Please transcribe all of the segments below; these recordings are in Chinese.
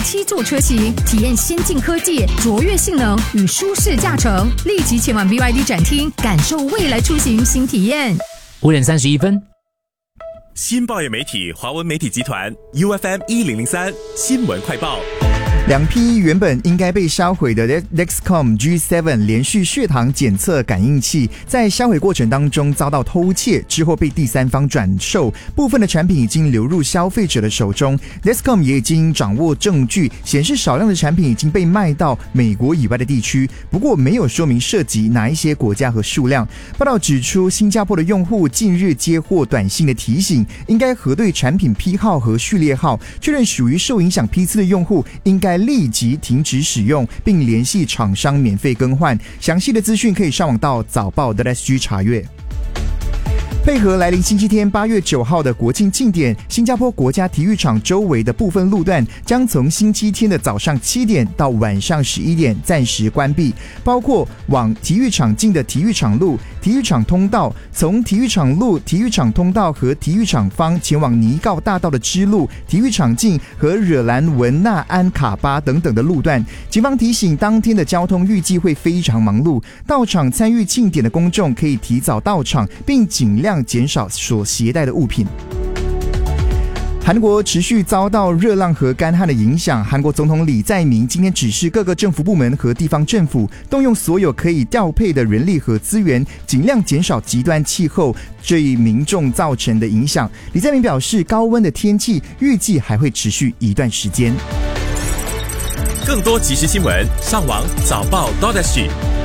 7座车型，体验先进科技、卓越性能与舒适驾乘。立即前往 BYD 展厅，感受未来出行新体验。 5点31分。 新报业媒体华文媒体集团 UFM 1003新闻快报。 2批原本应该被销毁的 Dexcom G7 连续血糖检测感应器，在销毁过程当中遭到偷窃，之后被第三方转售，部分的产品已经流入消费者的手中。Dexcom 也已经掌握证据，显示少量的产品已经被卖到美国以外的地区，不过没有说明涉及哪一些国家和数量。报道指出，新加坡的用户近日接获短信的提醒，应该核对产品批号和序列号，确认属于受影响批次的用户应该立即停止使用，并联系厂商免费更换。详细的资讯可以上网到早报.sg 查阅。配合来临星期天8月9号的国庆庆典，新加坡国家体育场周围的部分路段将从星期天的早上7点到晚上11点暂时关闭，包括往体育场进的体育场路、体育场通道，从体育场路、体育场通道和体育场方前往尼告大道的支路、体育场径和惹兰文纳安卡巴等等的路段。警方提醒，当天的交通预计会非常忙碌，到场参与庆典的公众可以提早到场，并尽量减少所携带的物品。韩国持续遭到热浪和干旱的影响，韩国总统李在明今天指示各个政府部门和地方政府动用所有可以调配的人力和资源，尽量减少极端气候对民众造成的影响。李在明表示，高温的天气预计还会持续一段时间。 更多即时新闻，上网早报.sg。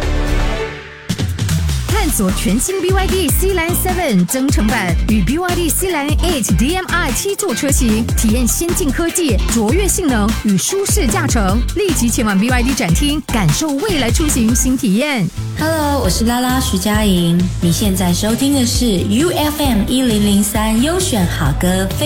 探索全新 BYD Sealand 7增程版与 BYD Sealand 8 DMI 7座车型，体验先进科技、卓越性能与舒适驾乘。立即前往 BYD 展厅，感受未来出行新体验。 Hello， 我是拉拉徐佳莹，你现在收听的是 UFM 1003优选好歌。